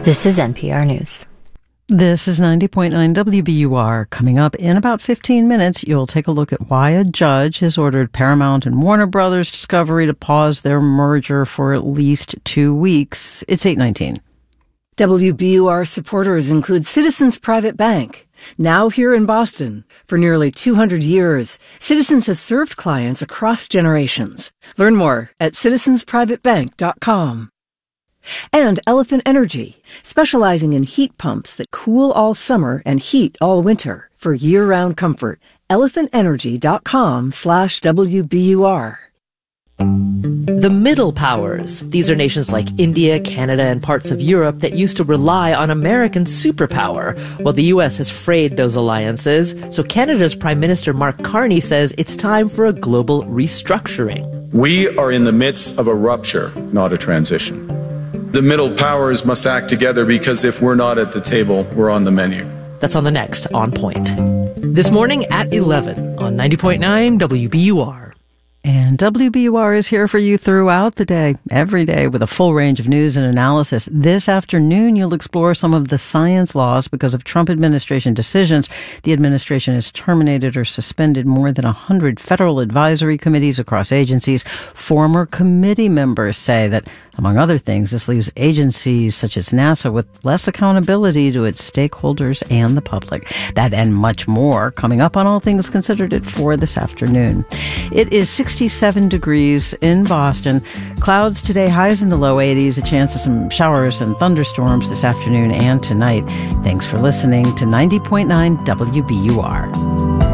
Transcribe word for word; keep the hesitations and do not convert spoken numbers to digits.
This is N P R News. This is ninety point nine W B U R. Coming up in about fifteen minutes, you'll take a look at why a judge has ordered Paramount and Warner Brothers Discovery to pause their merger for at least two weeks. It's eight nineteen. W B U R supporters include Citizens Private Bank. Now here in Boston. For nearly two hundred years, Citizens has served clients across generations. Learn more at citizens private bank dot com. And Elephant Energy, specializing in heat pumps that cool all summer and heat all winter for year-round comfort. elephant energy dot com slash W B U R. The Middle Powers. These are nations like India, Canada, and parts of Europe that used to rely on American superpower. Well, the U S has frayed those alliances, so Canada's Prime Minister Mark Carney says it's time for a global restructuring. We are in the midst of a rupture, not a transition. The Middle Powers must act together because if we're not at the table, we're on the menu. That's on the next On Point. This morning at eleven on ninety point nine W B U R. And W B U R is here for you throughout the day, every day, with a full range of news and analysis. This afternoon, you'll explore some of the science lost because of Trump administration decisions. The administration has terminated or suspended more than one hundred federal advisory committees across agencies. Former committee members say that, among other things, this leaves agencies such as NASA with less accountability to its stakeholders and the public. That and much more coming up on All Things Considered at four this afternoon. It is sixty-seven degrees in Boston. Clouds today, highs in the low eighties, a chance of some showers and thunderstorms this afternoon and tonight. Thanks for listening to ninety point nine W B U R.